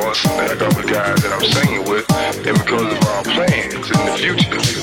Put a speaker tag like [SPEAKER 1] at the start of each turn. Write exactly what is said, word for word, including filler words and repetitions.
[SPEAKER 1] course, like other guys that I'm singing with, and because of our plans in the future.